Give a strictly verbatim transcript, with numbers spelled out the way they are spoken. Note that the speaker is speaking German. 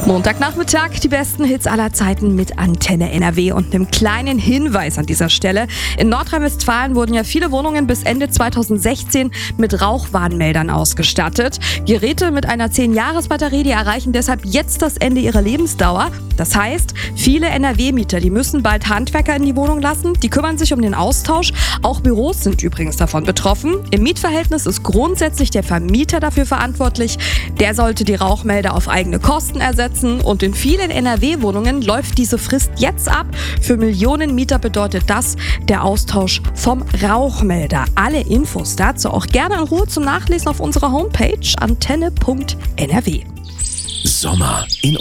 Montagnachmittag, die besten Hits aller Zeiten mit Antenne N R W und einem kleinen Hinweis an dieser Stelle. In Nordrhein-Westfalen wurden ja viele Wohnungen bis Ende zweitausendsechzehn mit Rauchwarnmeldern ausgestattet. Geräte mit einer zehn-Jahres-Batterie, die erreichen deshalb jetzt das Ende ihrer Lebensdauer. Das heißt, viele N R W-Mieter, die müssen bald Handwerker in die Wohnung lassen. Die kümmern sich um den Austausch. Auch Büros sind übrigens davon betroffen. Im Mietverhältnis ist grundsätzlich der Vermieter dafür verantwortlich. Der sollte die Rauchmelder auf eigene Kosten ersetzen. Und in vielen N R W-Wohnungen läuft diese Frist jetzt ab. Für Millionen Mieter bedeutet das der Austausch vom Rauchmelder. Alle Infos dazu auch gerne in Ruhe zum Nachlesen auf unserer Homepage antenne punkt n r w. Sommer in